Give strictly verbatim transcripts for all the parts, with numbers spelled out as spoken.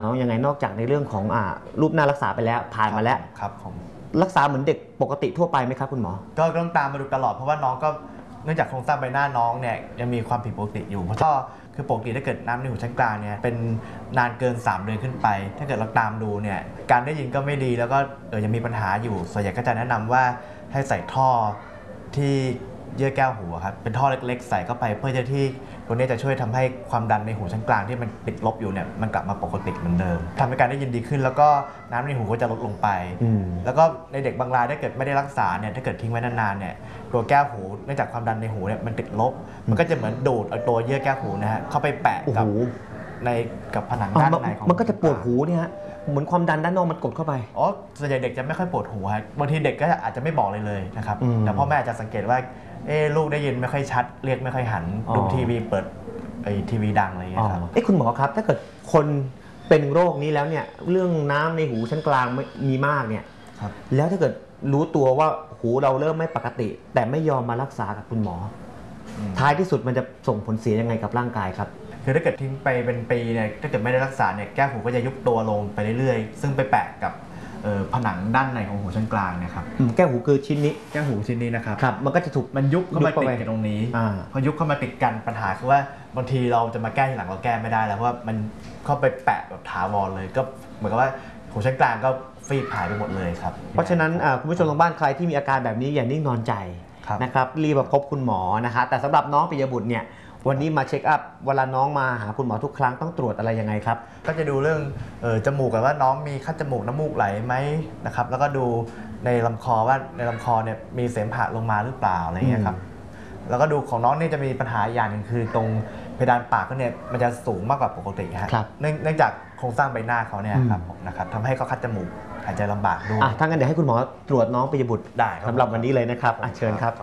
น้องยังไงนอกจากในเรื่องของอ่ารูปหน้ารักษาไปแล้วผ่านมาแล้วครับผมรักษาเหมือนเด็กปกติทั่วไปไหมครับคุณหมอก็ต้องตามมาดูตลอดเพราะว่าน้องก็เนื่องจากโครงสร้างใบหน้าน้องเนี่ยยังมีความผิดปกติอยู่เพราะก็คือปกติถ้าเกิดน้ำในหูชั้นกลางเนี่ยเป็นนานเกินสามเดือนขึ้นไปถ้าเกิดเราตามดูเนี่ยการได้ยินก็ไม่ดีแล้วก็เออยังมีปัญหาอยู่ส่วนใหญ่ก็จะแนะนำว่าให้ใส่ท่อที่เยื่อแก้วหูครับเป็นท่อเล็กๆใส่เข้าไปเพื่อจะที่ตัวนี้จะช่วยทำให้ความดันในหูชั้นกลางที่มันติดลบอยู่เนี่ยมันกลับมาปกติเหมือนเดิมทำให้การได้ยินดีขึ้นแล้วก็น้ำในหูก็จะลดลงไปแล้วก็ในเด็กบางรายถ้าเกิดไม่ได้รักษาเนี่ยถ้าเกิดทิ้งไว้นานๆเนี่ยตัวแก้วหูเนื่องจากความดันในหูเนี่ยมันติดลบมันก็จะเหมือนดูดเอาตัวเยื่อแก้วหูนะฮะเข้าไปแปะกับในกับผนังด้านในของมันก็จะปวดหูเนี่ยฮะเหมือนความดันด้านนอกมันกดเข้าไปอ๋อส่วนใหญ่เด็กจะไม่ค่อยปวดหูฮะบางทีเด็กก็อาจจะไม่บอกเลยเลยนะครับแต่พ่อแม่อาจจะสังเกตว่าเออลูกได้ยินไม่ค่อยชัดเรียกไม่ค่อยหันดูทีวีเปิดไอ้ทีวีดังอะไรอย่างเงี้ยครับเอ้คุณหมอครับถ้าเกิดคนเป็นโรคนี้แล้วเนี่ยเรื่องน้ำในหูชั้นกลางมีมากเนี่ยแล้วถ้าเกิดรู้ตัวว่าหูเราเริ่มไม่ปกติแต่ไม่ยอมมารักษากับคุณหมอท้ายที่สุดมันจะส่งผลเสียยังไงกับร่างกายครับคือถ้าเกิดทิ้งไปเป็นปีเนี่ยถ้าเกิดไม่ได้รักษาเนี่ยแก้วหูก็จะยุบตัวลงไปเรื่อยๆซึ่งไปแปะกับผนังด้านในของหูชั้นกลางนะครับแก้วหูคือชิ้นนี้แก้วหูชิ้นนี้นะครับครับมันก็จะถูกมันยุบเข้ามาติดกันตรงนี้พอยุบเข้ามาติดกันปัญหาคือว่าบางทีเราจะมาแก้ทีหลังเราแก้ไม่ได้แล้วเพราะว่ามันเข้าไปแปะแบบถาวรเลยก็เหมือนกับว่าหูชั้นกลางก็ฟีบหายไปหมดเลยครับเพราะฉะนั้นคุณผู้ชมทางบ้านใครที่มีอาการแบบนี้อย่านิ่งนอนใจนะครับรีบมาพบคุณหมอนะคะแต่สำหรับน้องปิยบุตรเนี่ยวันนี้มาเช็คอัพเวลาน้องมาหาคุณหมอทุกครั้งต้องตรวจอะไรยังไงครับก็จะดูเรื่องเออจมูกกันว่าน้องมีคัดจมูกน้ำมูกไหลไหมนะครับแล้วก็ดูในลำคอว่าในลำคอเนี่ยมีเสมหะลงมาหรือเปล่าอะไรเงี้ยครับแล้วก็ดูของน้องนี่จะมีปัญหาอย่างหนึ่งคือตรงเพดานปากเขาเนี่ยมันจะสูงมากกว่าปกติฮะเนื่องจากโครงสร้างใบหน้าเขาเนี่ยครับนะครับทำให้เขาคัดจมูกหายใจลำบากด้วยถ้างั้นเดี๋ยวให้คุณหมอตรวจน้องปิยบุตรได้สำหรับวันนี้เลยนะครับเชิญครับ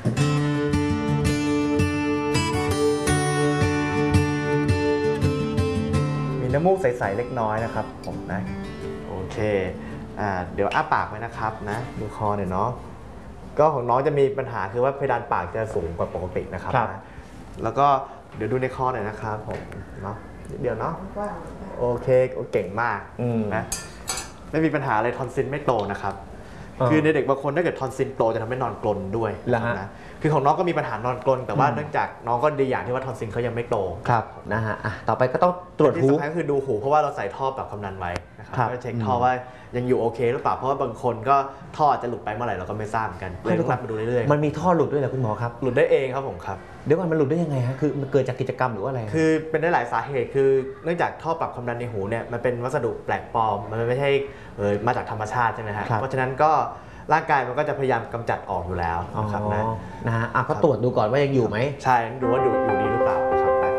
น้ำมูกใสๆเล็กน้อยนะครับผมนะโอเคอ่าเดี๋ยวอ้าปากไว้นะครับนะดูคอหน่อยเนาะก็ของน้องจะมีปัญหาคือว่าเพดานปากจะสูงกว่าปกตินะครับนะแล้วก็เดี๋ยวดูในคอหน่อยนะครับผมเนาะเดี๋ยวเนาะโอเคเก่งมากนะไม่มีปัญหาอะไรทอนซิลไม่โตนะครับคือในเด็กบางคนถ้าเกิดทอนซิลโตจะทำให้นอนกรนด้วยนะคือของน้องก็มีปัญหานอนกรนแต่ว่าเนื่องจากน้องก็ดีอย่างที่ว่าทอนซิลเขายังไม่โตครับนะฮะต่อไปก็ต้องตรวจหูที่สำคัญคือดูหูเพราะว่าเราใส่ท่อปรับความดันไว้นะครับก็เช็คท่อว่ายังอยู่โอเคหรือเปล่าเพราะว่าบางคนก็ท่อจะหลุดไปเมื่อไหร่เราก็ไม่ทราบเหมือนกันเลยต้องมาดูเรื่อยๆมันมีท่อหลุดด้วยเหรอคุณหมอครับหลุดได้เองครับผมครับเดี๋ยวก่อนมันหลุดได้ยังไงฮะคือมันเกิดจากกิจกรรมหรือว่าอะไรคือเป็นได้หลายสาเหตุคือเนื่องจากท่อปรับความดันในหูเนี่ยมันเป็นวัสดุแปลกปลอมมันไม่ใช่เออมาจากธรรมชาติใช่ไหมฮะเพราะฉะนั้นก็ร่างกายมันก็จะพยายามกำจัดออกอยู่แล้วนะครับนะนะฮะก็ตรวจดูก่อนว่ายังอยู่ไหมใช่ดูว่าอยู่อยู่ดีหรือเปล่านะครับนะ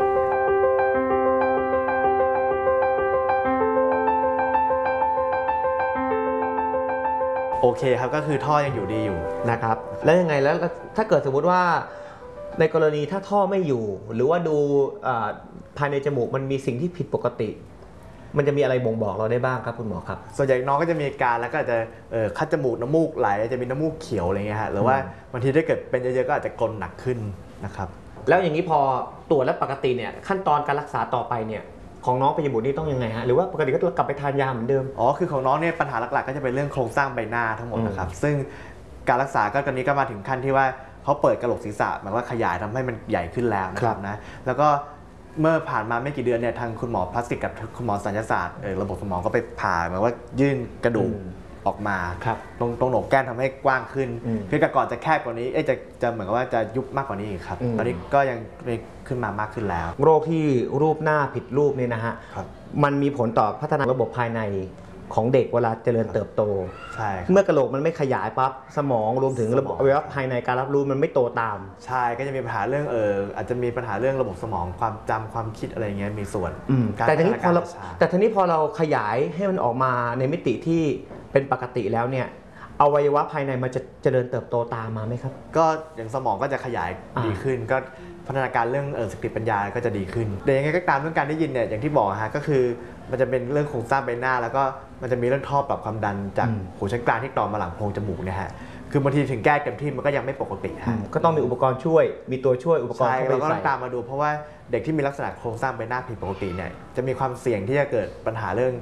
โอเคครับก็คือท่อยังอยู่ดีอยู่นะครับแล้วยังไงแล้วถ้าเกิดสมมุติว่าในกรณีถ้าท่อไม่อยู่หรือว่าดูภายในจมูกมันมีสิ่งที่ผิดปกติมันจะมีอะไรบ่งบอกเราได้บ้างครับคุณหมอครับส่วนใหญ่น้องก็จะมีอาการแล้วก็อาจจะคัดจมูกน้ำมูกไหลจะมีน้ำมูกเขียวอะไรเงี้ยฮะหรือว่าบางทีถ้าเกิดเป็นเยอะๆก็อาจจะกรนหนักขึ้นนะครับแล้วอย่างนี้พอตรวจแล้วปกติเนี่ยขั้นตอนการรักษาต่อไปเนี่ยของน้องปิยบุตรนี่ต้องยังไงฮะหรือว่าปกติก็กลับไปทานยาเหมือนเดิมอ๋อคือของน้องเนี่ยปัญหาหลักๆก็จะเป็นเรื่องโครงสร้างใบหน้าทั้งหมดนะครับซึ่งการรักษาก็ตอนนี้ก็มาถึงขั้นที่ว่าเขาเปิดกระโหลกศีรษะหมายว่าขยายทำให้มันใหญ่ขึ้นแล้วนะครับนะแล้วก็เมื่อผ่านมาไม่กี่เดือนเนี่ยทางคุณหมอพลาสติกกับคุณหมอศัลยศาสตร์ระบบสมองก็ไปผ่าหมายว่ายื่นกระดูกออกมาตรงตรงโหนกแก้มทำให้กว้างขึ้นคือแต่ก่อนจะแคบกว่านี้เอ๊ะจะจะเหมือนกับว่าจะยุบมากกว่านี้อีกครับตอนนี้ก็ยังขึ้นมามากขึ้นแล้วโรคที่รูปหน้าผิดรูปเนี่ยนะฮะมันมีผลต่อพัฒนาระบบภายในของเด็กเวลาเจริญเติบโตใช่เมื่อกระโหลกมันไม่ขยายปั๊บสมองรวมถึงระบบอวัยวะภายในการรับรู้มันไม่โตตามใช่ก็จะมีปัญหาเรื่องเอออาจจะมีปัญหาเรื่องระบบสมองความจำความคิดอะไรเงี้ยมีส่วนแต่ทีนี้พอเราแต่ทีนี้พอเราขยายให้มันออกมาในมิติที่เป็นปกติแล้วเนี่ยอวัยวะภายในมันจะเจริญเติบโตตามมาไหมครับก็อย่างสมองก็จะขยายดีขึ้นก็พัฒนาการเรื่องสติปัญญาก็จะดีขึ้นแต่ยังไงก็ตามเรื่องการได้ยินเนี่ยอย่างที่บอกฮะก็คือมันจะเป็นเรื่องโครงสร้างใบหน้าแล้วก็มันจะมีเรื่องท่อปรับความดันจากหูชั้นกลางที่ต่อมาหลังโพรงจมูกเนี่ยฮะคือบางทีถึงแก้เต็มที่มันก็ยังไม่ปกติฮะก็ต้องมีอุปกรณ์ช่วย มีตัวช่วยอุปกรณ์ใช่เข้าไปเราก็ต้ใส่องตามมาดูเพราะว่าเด็กที่มีลักษณะโครงสร้างใบหน้าผิดปกติเนี่ยจะมีความเสี่ยงที่จะเกิดปัญหาเรื่อง